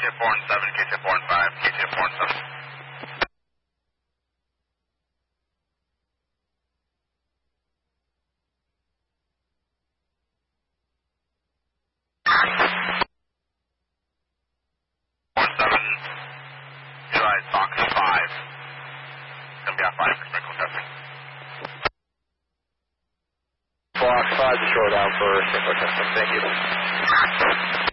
4 and 7, KJ 4 and 5, KJ 4 and 7. Fox 5. Going to be on 5 for sprinkle testing. Fox 5 to short down for sprinkler testing. Thank you.